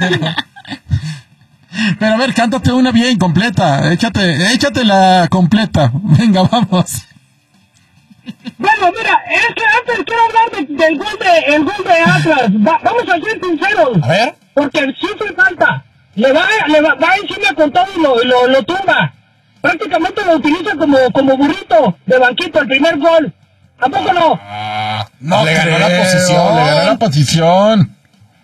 Pero a ver, cántate una bien completa. Échatela completa. Venga, vamos. Bueno, mira, antes quiero hablar del gol de Atlas. Vamos a ser sinceros. A ver. Porque sí se falta. Le va encima con todo y lo tumba. Prácticamente lo utiliza como burrito de banquito el primer gol. ¿A poco no? No le ganó la posición.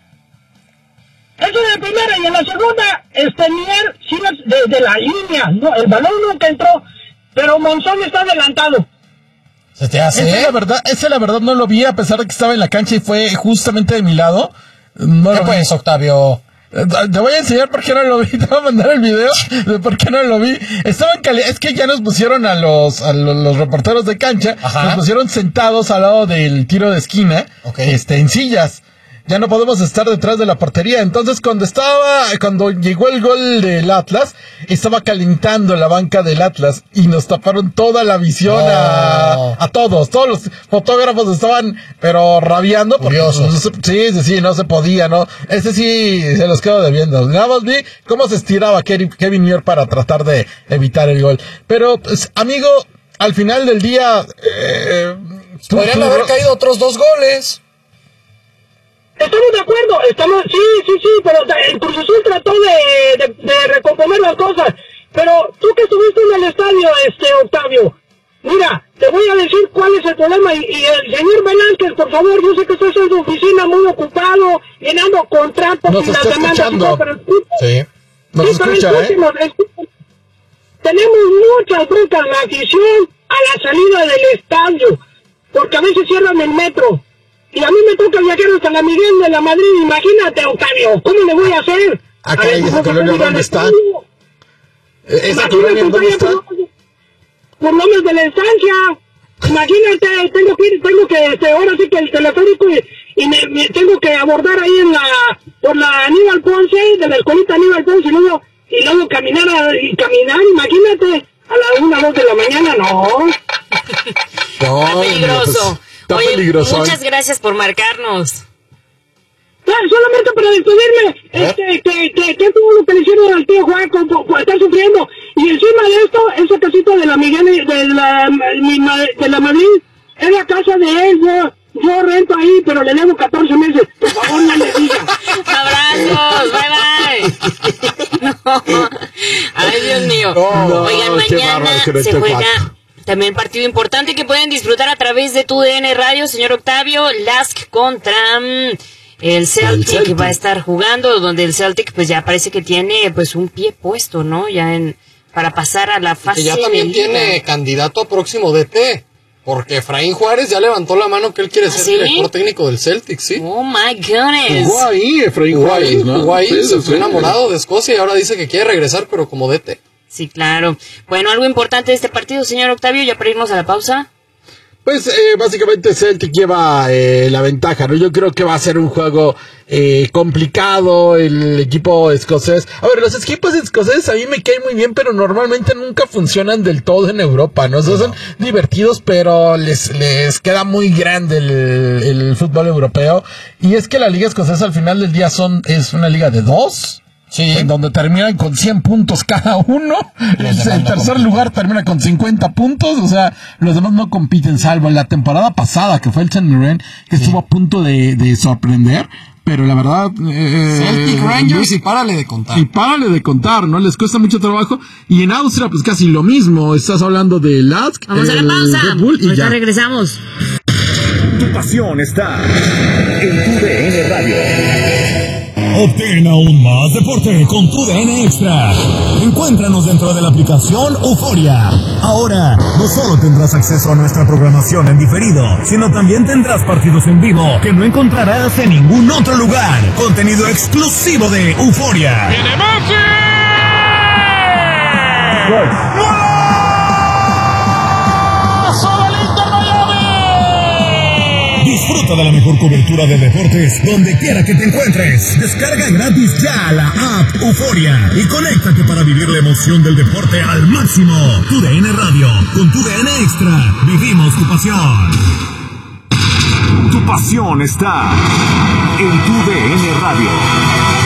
Eso de la primera, y en la segunda, Mier, sí, de la línea, no, el balón nunca entró, pero Monzón está adelantado. ¿Se te hace? Ese la verdad no lo vi, a pesar de que estaba en la cancha y fue justamente de mi lado. No ¿Qué pues, Octavio? Te voy a enseñar por qué no lo vi, te voy a mandar el video de por qué no lo vi. Es que ya nos pusieron a los reporteros de cancha, nos pusieron sentados al lado del tiro de esquina, en sillas. Ya no podemos estar detrás de la portería. Entonces, cuando llegó el gol del Atlas, estaba calentando la banca del Atlas y nos taparon toda la visión a todos. Todos los fotógrafos estaban, pero rabiando. Curiosos. Sí, no se podía, ¿no? Ese sí se los quedo debiendo. Nada más vi cómo se estiraba Kevin Mier para tratar de evitar el gol. Pero, pues, amigo, al final del día... podrían haber caído otros 2 goles. Estamos de acuerdo, sí, pero el Cruz Azul trató de recomponer las cosas, pero tú que estuviste en el estadio, Octavio, mira, te voy a decir cuál es el problema, y el señor Velázquez, por favor, yo sé que estás en tu oficina muy ocupado, llenando contratos y las demandas y todo, pero nos escucha, tenemos muchas broncas, la afición a la salida del estadio, porque a veces cierran el metro. Y a mí me toca viajar hasta la Miguel de la Madrid, imagínate, Octavio, ¿cómo le voy a hacer? ¿Esa colonia dónde está? ¿Esa colonia dónde está? Por nombres de la estancia. Imagínate, tengo que ahora sí que el teleférico y me tengo que abordar ahí por la Aníbal Ponce, de la escuelita Aníbal Ponce, y luego caminar, imagínate, a las 1 o 2 de la mañana, no. Está peligroso. Está peligroso. Muchas gracias por marcarnos. Solamente para despedirme, que todo lo que le hicieron al tío Juan, está sufriendo, y encima de esto, esa casita de la Miguel, de la Madrid, es la casa de él, yo rento ahí, pero le debo 14 meses, por favor no le digan. Abrazos, bye. No. Ay, Dios mío. Oigan, mañana se juega también partido importante que pueden disfrutar a través de TUDN Radio, señor Octavio. Lask contra el Celtic va a estar jugando, donde el Celtic pues ya parece que tiene pues un pie puesto, ¿no? Ya para pasar a la fase. Que ya también tiene candidato a próximo DT, porque Efraín Juárez ya levantó la mano que él quiere ser director técnico del Celtic, ¿sí? Oh my goodness. Jugó ahí Efraín Juárez, ¿no? Jugó ahí, se fue enamorado de Escocia y ahora dice que quiere regresar, pero como DT. Sí, claro. Bueno, algo importante de este partido, señor Octavio, ya para irnos a la pausa. Pues básicamente Celtic lleva la ventaja, ¿no? Yo creo que va a ser un juego complicado, el equipo escocés. A ver, los equipos escoceses a mí me caen muy bien, pero normalmente nunca funcionan del todo en Europa, ¿no? O sea, son divertidos, pero les queda muy grande el fútbol europeo. Y es que la liga escocesa al final del día es una liga de 2. Sí. En donde terminan con 100 puntos cada uno. El tercer lugar termina con 50 puntos. O sea, los demás no compiten, salvo en la temporada pasada, que fue el St. Mirren, que estuvo a punto de sorprender. Pero la verdad... Celtic Rangers y párale de contar. Y párale de contar, ¿no? Les cuesta mucho trabajo. Y en Austria, pues casi lo mismo. Estás hablando de Lask. Vamos a la pausa. Y ya regresamos. Tu pasión está en TUDN Radio. Obtén aún más deporte con TUDN Extra. Encuéntranos dentro de la aplicación Euforia. Ahora, no solo tendrás acceso a nuestra programación en diferido, sino también tendrás partidos en vivo que no encontrarás en ningún otro lugar. Contenido exclusivo de Euforia. ¡Viene Messi! Disfruta de la mejor cobertura de deportes donde quiera que te encuentres. Descarga gratis ya la app Euforia y conéctate para vivir la emoción del deporte al máximo. TUDN Radio, con TUDN Extra, vivimos tu pasión. Tu pasión está en TUDN Radio.